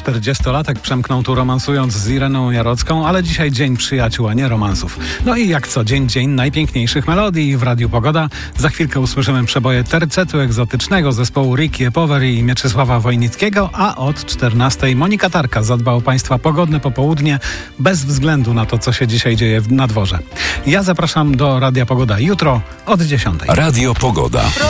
40-latek przemknął tu romansując z Ireną Jarocką, ale dzisiaj dzień przyjaciół, a nie romansów. No i jak co dzień najpiękniejszych melodii w Radiu Pogoda. Za chwilkę usłyszymy przeboje tercetu egzotycznego zespołu Ricky Poveri i Mieczysława Wojnickiego, a od 14 Monika Tarka zadba o Państwa pogodne popołudnie bez względu na to, co się dzisiaj dzieje na dworze. Ja zapraszam do Radia Pogoda jutro od 10. Radio Pogoda.